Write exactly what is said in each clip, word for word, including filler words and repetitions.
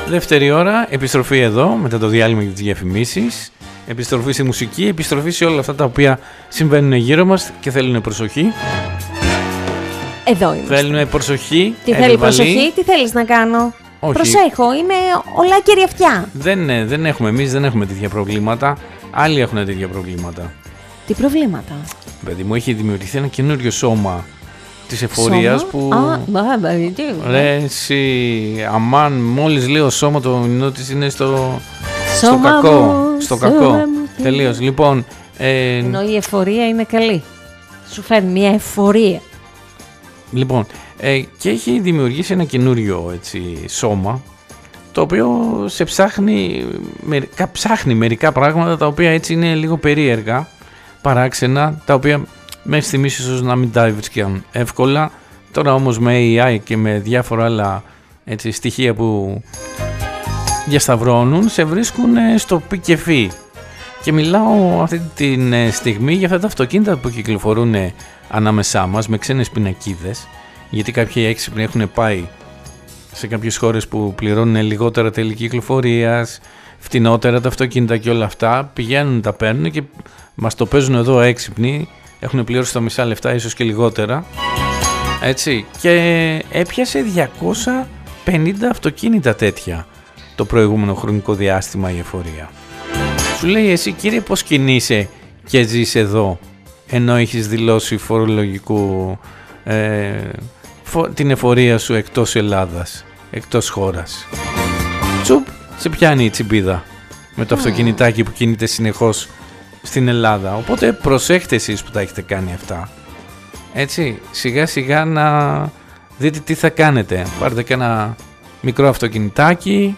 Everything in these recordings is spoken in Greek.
Δεύτερη ώρα, επιστροφή εδώ, μετά το διάλειμμα για τις διαφημίσεις. Επιστροφή στη μουσική, επιστροφή σε όλα αυτά τα οποία συμβαίνουν γύρω μας και θέλουν προσοχή. Εδώ είμαστε. Θέλουν προσοχή. Τι θέλει προσοχή, τι θέλεις να κάνω? Όχι. Προσέχω, είμαι ολάκερη αυτιά. Δεν, δεν έχουμε, εμείς δεν έχουμε τέτοια προβλήματα. Άλλοι έχουν τέτοια προβλήματα. Τι προβλήματα? Παιδί μου, έχει δημιουργηθεί ένα καινούριο σώμα της εφορίας που... Α, μπα, γιατί... Ρε εσύ, αμάν, μόλις λέω σώμα, το μηνό της είναι στο, στο Σώμα κακό. μου, Στο σώμα κακό. μου, Τελείως. Λοιπόν... Ε, ενώ η εφορία είναι καλή. Σου φέρνει μια εφορία. Λοιπόν, ε, και έχει δημιουργήσει ένα καινούριο έτσι, σώμα, το οποίο σε ψάχνει, μερικά, ψάχνει μερικά πράγματα τα οποία έτσι είναι λίγο περίεργα, παράξενα, τα οποία μέχρι στιγμής ίσως να μην τα έβρισκαν εύκολα. Τώρα όμως με έι άι και με διάφορα άλλα έτσι, στοιχεία που διασταυρώνουν, σε βρίσκουν στο πι και φι. Και μιλάω αυτή τη στιγμή για αυτά τα αυτοκίνητα που κυκλοφορούν ανάμεσά μας με ξένες πινακίδες, γιατί κάποιοι έξυπνοι έχουν πάει σε κάποιες χώρες που πληρώνουν λιγότερα τέλη κυκλοφορίας, φτηνότερα τα αυτοκίνητα και όλα αυτά, πηγαίνουν, τα παίρνουν και μας το παίζουν εδώ έξυπνοι, έχουν πληρώσει τα μισά λεφτά, ίσως και λιγότερα, έτσι, και έπιασε διακόσια πενήντα αυτοκίνητα τέτοια το προηγούμενο χρονικό διάστημα η εφορία. Σου λέει, εσύ κύριε, πώς κινείσαι και ζεις εδώ, ενώ έχεις δηλώσει φορολογικού ε, φο, την εφορία σου εκτός Ελλάδας, εκτός χώρας. Τσουπ, σε πιάνει η τσιμπίδα με το αυτοκινητάκι που κινείται συνεχώς στην Ελλάδα. Οπότε προσέχτε εσείς που τα έχετε κάνει αυτά. Έτσι, σιγά σιγά να δείτε τι θα κάνετε. Πάρτε και ένα μικρό αυτοκινητάκι,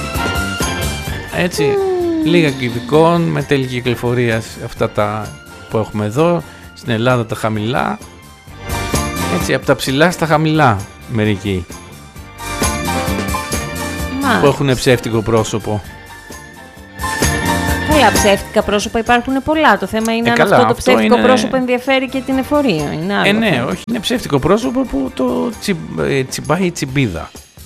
έτσι, λίγα κυβικών με τέλη κυκλοφορίας, αυτά τα που έχουμε εδώ στην Ελλάδα, τα χαμηλά, έτσι, από τα ψηλά στα χαμηλά μερικοί. Μάλιστα. Που έχουν ψεύτικο πρόσωπο. Καλά, ψεύτικα πρόσωπα υπάρχουν πολλά. Το θέμα είναι ε, αν καλά, αυτό το αυτό ψεύτικο είναι... πρόσωπο ενδιαφέρει και την εφορία. Είναι άλλο ε, ναι, θέμα. όχι, είναι ψεύτικο πρόσωπο που το τσι... τσιμπάει η τσιμπίδα.